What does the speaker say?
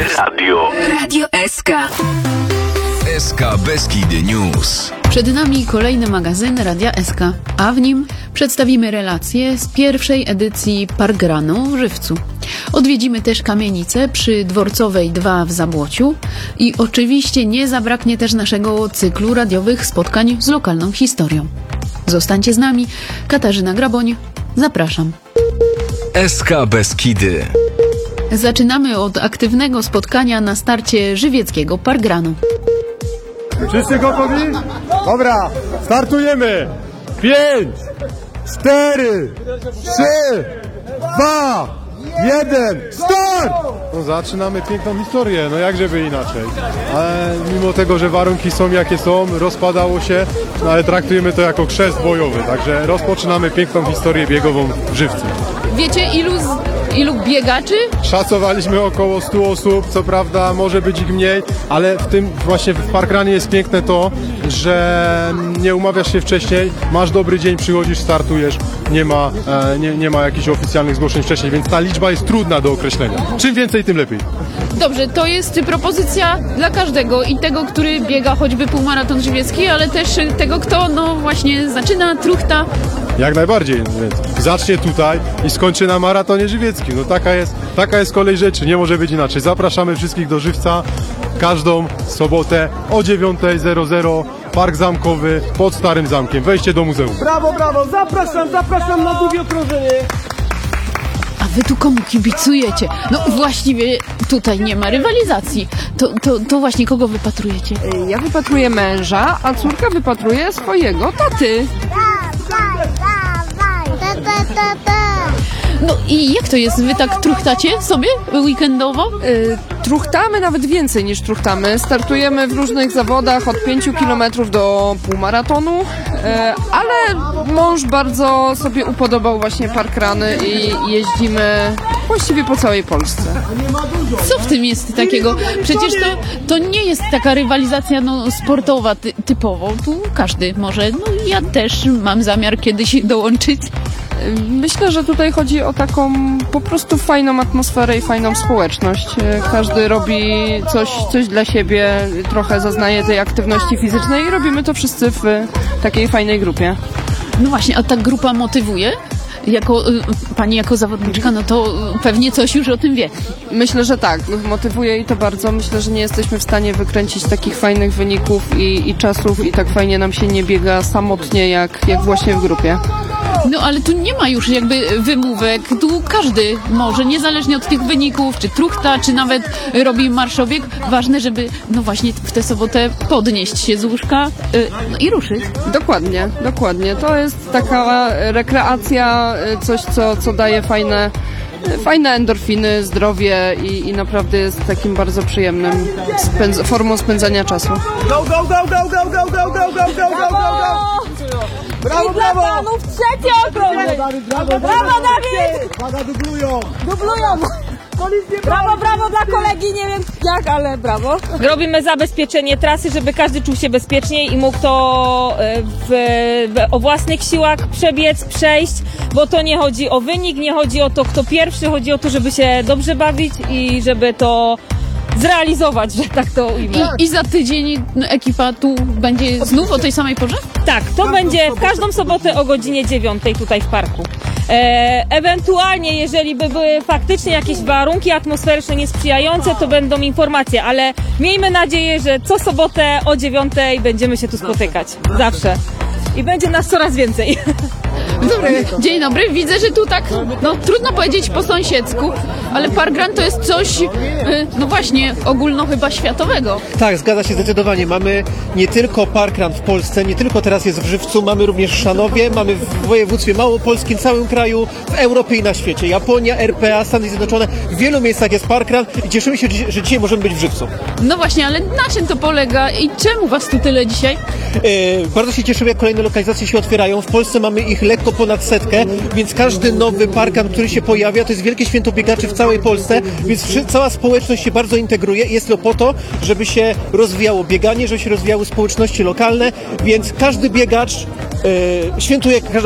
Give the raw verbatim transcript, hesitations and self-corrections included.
Radio. Radio S K. S K Beskidy News. Przed nami kolejny magazyn Radia S K, a w nim przedstawimy relacje z pierwszej edycji Parkrunu w Żywcu. Odwiedzimy też kamienicę przy Dworcowej dwa w Zabłociu i oczywiście nie zabraknie też naszego cyklu radiowych spotkań z lokalną historią. Zostańcie z nami. Katarzyna Graboń. Zapraszam. S K Beskidy. Zaczynamy od aktywnego spotkania na starcie żywieckiego Parkrunu. Wszyscy gotowi? Dobra, startujemy! Pięć, cztery, trzy, dwa, jeden, start! No zaczynamy piękną historię, no jak żeby inaczej. Ale mimo tego, że warunki są jakie są, rozpadało się, no ale traktujemy to jako chrzest bojowy, także rozpoczynamy piękną historię biegową w Żywcu. Wiecie, ilu, z, ilu biegaczy? Szacowaliśmy około stu osób, co prawda może być ich mniej, ale w tym właśnie w Parkrunie jest piękne to, że nie umawiasz się wcześniej, masz dobry dzień, przychodzisz, startujesz, nie ma, e, nie, nie ma jakichś oficjalnych zgłoszeń wcześniej, więc ta liczba jest trudna do określenia. Czym więcej, tym lepiej. Dobrze, to jest propozycja dla każdego i tego, który biega choćby półmaraton żywiecki, ale też tego, kto no właśnie zaczyna, truchta. Jak najbardziej, więc zacznie tutaj i skończy na maratonie żywieckim. No taka jest, taka jest kolej rzeczy, nie może być inaczej. Zapraszamy wszystkich do Żywca każdą sobotę o dziewiąta zero zero. Park Zamkowy pod Starym Zamkiem. Wejście do muzeum. Brawo, brawo, zapraszam, zapraszam na długie okrążenie. A wy tu komu kibicujecie? No właściwie tutaj nie ma rywalizacji. To, to, to właśnie kogo wypatrujecie? Ja wypatruję męża, a córka wypatruje swojego taty. Dawaj, dawaj, ta, ta, ta, ta. No i jak to jest? Wy tak truchtacie sobie weekendowo? Y, truchtamy nawet więcej niż truchtamy. Startujemy w różnych zawodach od pięciu kilometrów do półmaratonu, y, ale mąż bardzo sobie upodobał właśnie parkruny i jeździmy właściwie po całej Polsce. Co w tym jest takiego? Przecież to, to nie jest taka rywalizacja no, sportowa ty, typowo. Tu każdy może. No ja też mam zamiar kiedyś dołączyć. Myślę, że tutaj chodzi o taką po prostu fajną atmosferę i fajną społeczność. Każdy robi coś, coś dla siebie, trochę zaznaje tej aktywności fizycznej i robimy to wszyscy w takiej fajnej grupie. No właśnie, a ta grupa motywuje? Jako, pani jako zawodniczka, no to pewnie coś już o tym wie. Myślę, że tak. Motywuje i to bardzo. Myślę, że nie jesteśmy w stanie wykręcić takich fajnych wyników i, i czasów i tak fajnie nam się nie biega samotnie jak, jak właśnie w grupie. No ale tu nie ma już jakby wymówek, tu każdy może, niezależnie od tych wyników, czy truchta, czy nawet robi marszobieg. Ważne, żeby no właśnie w tę sobotę podnieść się z łóżka yy, no i ruszyć. Dokładnie, dokładnie. To jest taka rekreacja, coś co, co daje fajne, fajne endorfiny, zdrowie i, i naprawdę jest takim bardzo przyjemnym spędz- formą spędzania czasu. Go, go, go, go, go, go, go, go, go, go, go, go, go. Brawo, I dla brawo. panów trzecie okrążenie! Brawo, Brawo, Dawid! Uwaga, dublują. Dublują! Brawo, brawo dla kolegi, nie wiem jak, ale brawo. Robimy zabezpieczenie trasy, żeby każdy czuł się bezpieczniej i mógł to w, w, o własnych siłach przebiec, przejść, bo to nie chodzi o wynik, nie chodzi o to, kto pierwszy, chodzi o to, żeby się dobrze bawić i żeby to zrealizować, że tak to ujmę. I, I za tydzień ekipa tu będzie znów o tej samej porze? Tak, to będzie w każdą sobotę o godzinie dziewiątej tutaj w parku. E, ewentualnie, jeżeli by były faktycznie jakieś warunki atmosferyczne niesprzyjające, to będą informacje, ale miejmy nadzieję, że co sobotę o dziewiątej będziemy się tu spotykać. Zawsze. I będzie nas coraz więcej. Dobry, dzień dobry. Widzę, że tu tak, no trudno powiedzieć po sąsiedzku, ale Parkrun to jest coś, y, no właśnie, ogólno chyba światowego. Tak, zgadza się zdecydowanie. Mamy nie tylko Parkrun w Polsce, nie tylko teraz jest w Żywcu, mamy również w Szanowie, mamy w województwie małopolskim, w całym kraju, w Europie i na świecie. Japonia, R P A, Stany Zjednoczone, w wielu miejscach jest Parkrun i cieszymy się, że dzisiaj możemy być w Żywcu. No właśnie, ale na czym to polega i czemu was tu tyle dzisiaj? Yy, bardzo się cieszymy, jak kolejne lokalizacje się otwierają. W Polsce mamy ich lekko ponad setkę, więc każdy nowy parkan, który się pojawia, to jest wielkie święto biegaczy w całej Polsce, więc wszy- cała społeczność się bardzo integruje i jest to po to, żeby się rozwijało bieganie, żeby się rozwijały społeczności lokalne, więc każdy biegacz yy, świętuje każdą